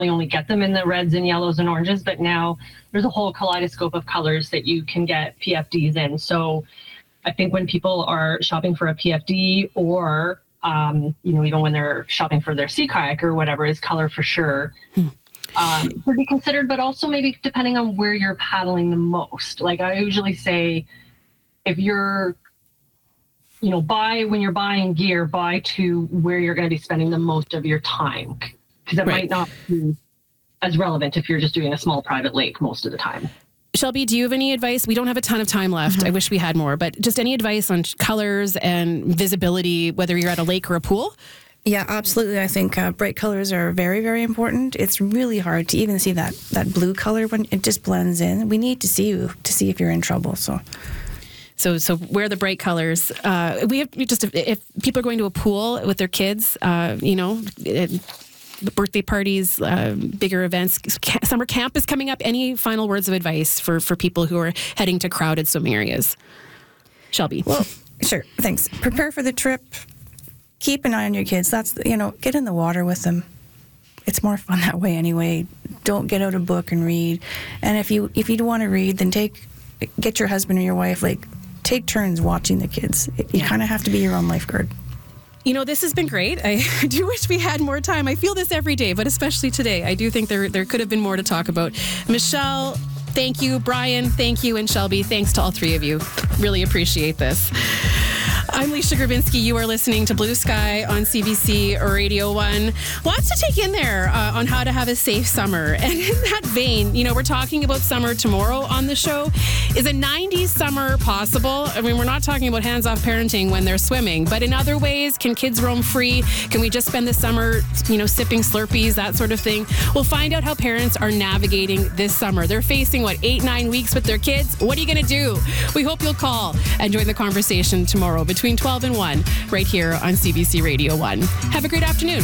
only get them in the reds and yellows and oranges, but now there's a whole kaleidoscope of colors that you can get PFDs in. So I think when people are shopping for a PFD or, even when they're shopping for their sea kayak or whatever, is color for sure. To be considered, but also maybe depending on where you're paddling the most. Like I usually say, if you're, when you're buying gear, buy to where you're going to be spending the most of your time. Because it might not be as relevant if you're just doing a small private lake most of the time. Shelby, do you have any advice? We don't have a ton of time left. Mm-hmm. I wish we had more, but just any advice on colors and visibility, whether you're at a lake or a pool? Yeah, absolutely. I think bright colors are very, very important. It's really hard to even see that blue color when it just blends in. We need to see you to see if you're in trouble. So wear the bright colors. If people are going to a pool with their kids, birthday parties, bigger events, summer camp is coming up. Any final words of advice for people who are heading to crowded swim areas? Shelby. Well, sure. Thanks. Prepare for the trip. Keep an eye on your kids. That's, get in the water with them. It's more fun that way anyway. Don't get out a book and read. And if you don't want to read, then get your husband or your wife, take turns watching the kids. You kind of have to be your own lifeguard. This has been great. I do wish we had more time. I feel this every day, but especially today. I do think there could have been more to talk about. Michelle, thank you. Brian, thank you. And Shelby, thanks to all three of you. Really appreciate this. I'm Leisha Grabinski. You are listening to Blue Sky on CBC Radio 1. Lots to take in there on how to have a safe summer. And in that vein, we're talking about summer tomorrow on the show. Is a 90s summer possible? I mean, we're not talking about hands-off parenting when they're swimming, but in other ways, can kids roam free? Can we just spend the summer, sipping Slurpees, that sort of thing? We'll find out how parents are navigating this summer. They're facing, 8-9 weeks with their kids? What are you going to do? We hope you'll call and join the conversation tomorrow between 12 and 1 right here on CBC Radio 1. Have a great afternoon.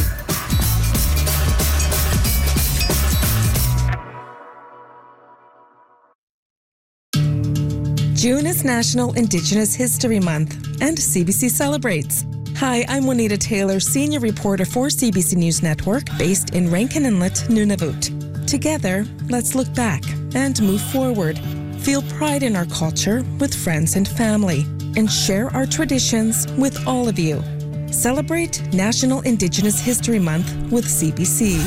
June is National Indigenous History Month, and CBC celebrates. Hi, I'm Juanita Taylor, senior reporter for CBC News Network, based in Rankin Inlet, Nunavut. Together, let's look back and move forward. Feel pride in our culture with friends and family, and share our traditions with all of you. Celebrate National Indigenous History Month with CBC.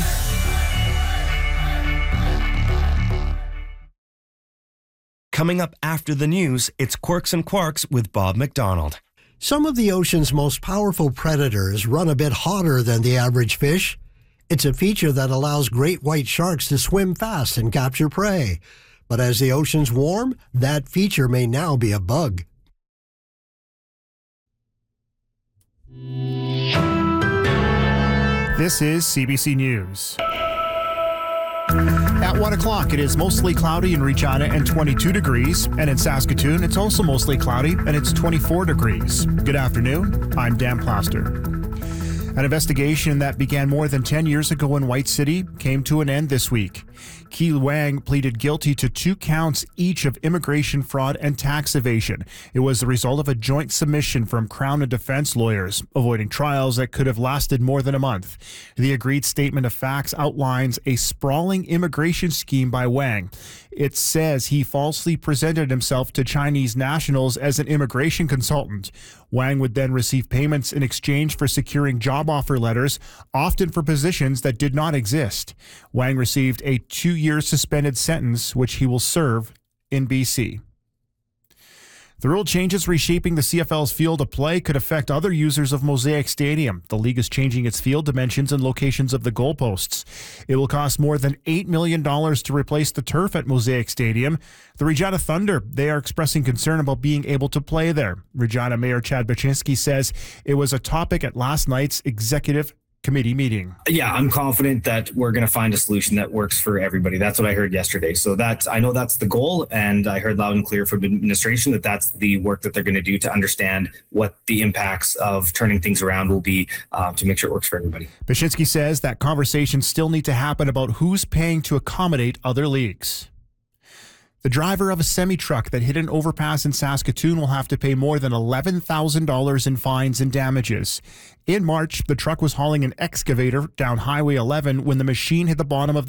Coming up after the news, it's Quirks and Quarks with Bob McDonald. Some of the ocean's most powerful predators run a bit hotter than the average fish. It's a feature that allows great white sharks to swim fast and capture prey. But as the oceans warm, that feature may now be a bug. This is CBC News. At 1 o'clock, it is mostly cloudy in Regina and 22 degrees. And in Saskatoon, it's also mostly cloudy and it's 24 degrees. Good afternoon. I'm Dan Plaster. An investigation that began more than 10 years ago in White City came to an end this week. Key Wang pleaded guilty to 2 counts each of immigration fraud and tax evasion. It was the result of a joint submission from Crown and defense lawyers, avoiding trials that could have lasted more than a month. The agreed statement of facts outlines a sprawling immigration scheme by Wang. It says he falsely presented himself to Chinese nationals as an immigration consultant. Wang would then receive payments in exchange for securing job offer letters, often for positions that did not exist. Wang received a 2-year suspended sentence, which he will serve in BC. The rule changes reshaping the CFL's field of play could affect other users of Mosaic Stadium. The league is changing its field dimensions and locations of the goalposts. It will cost more than $8 million to replace the turf at Mosaic Stadium. The Regina Thunder, they are expressing concern about being able to play there. Regina Mayor Chad Baczynski says it was a topic at last night's executive committee meeting. Yeah, I'm confident that we're going to find a solution that works for everybody. That's what I heard yesterday. So I know that's the goal, and I heard loud and clear from the administration that that's the work that they're going to do to understand what the impacts of turning things around will be to make sure it works for everybody. Baczynski says that conversations still need to happen about who's paying to accommodate other leagues. The driver of a semi-truck that hit an overpass in Saskatoon will have to pay more than $11,000 in fines and damages. In March, the truck was hauling an excavator down Highway 11 when the machine hit the bottom of the